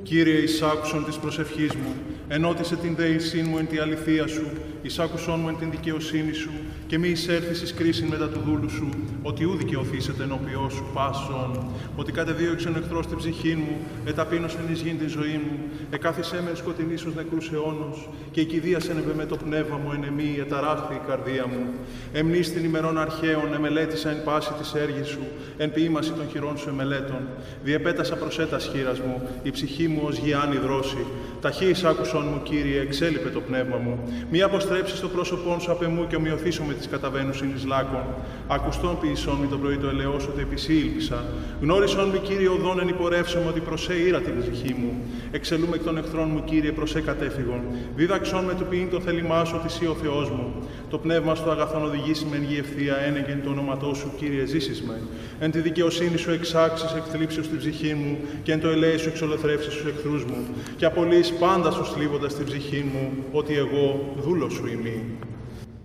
Κύριε, εισάκουσον της προσευχής μου, ενώτισε την δεησήν μου εν τη αληθεία σου, εισάκουσον μου εν την δικαιοσύνη σου, και μη εισέρθεις εις κρίσιν μετά του δούλου σου, ότι ου δικαιωθήσετε ενώπιό σου πάσον, ότι κατεδίωξεν ο εχθρός την ψυχή μου, εταπείνωσεν εις γην την ζωή μου, εκάθισέ με εν σκοτεινής ως νεκρούς αιώνος, και οικηδίασεν επ' με το πνεύμα μου εν εμή, εταράχθη η καρδία μου. Εμνείς την ημερών αρχαίων, εμελέτησα εν πάση της έργης σου, εν ποίημαση των χειρών σου εμελέτων. Διεπέτασα προσέτας χείρας μου, η ψυχή μου ως γιάννη δρόση. Ταχύς άκουσον μου, Κύριε, εξέλιπε το πνεύμα μου. Μη αποστρέψεις το πρόσωπόν σου απ' εμού και ομοιωθήσω με τις καταβαίνουσιν εις λάκων. Ακουστόν ποιησόν μη το πρωί το ελαιός, ότι επισή ήλπισα. Γνώρισον μη, Κύριε, οδόν εν υπορεύσομαι, ότι προσέ ήρα την ψυχή μου. Εξελούμε εκ των εχθρών μου, Κύριε, προσέ κατέφυγον. Δίδαξον με του ποιήν το θέλημά σου, ότι εσύ ο Θεός μου. Το πνεύμα στο αγαθόν οδηγήσει με εν γη ευθεία, ένεγεν το όνοματό σου, Κύριε, ζήσεις με. Εν τη δικαιοσύνη σου εξάξεις εκ θλίψεως την ψυχή μου, και εν το ελέη σου εξολοθρεύσεις τους εχθρούς μου. Και απολύεις πάντα σου θλίβοντας την ψυχή μου, ότι εγώ δούλος σου ημί.